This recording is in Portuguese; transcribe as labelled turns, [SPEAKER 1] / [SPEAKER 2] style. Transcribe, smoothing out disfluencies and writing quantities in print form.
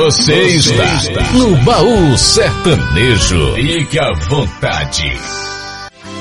[SPEAKER 1] Você está no Baú Sertanejo. Fique à vontade.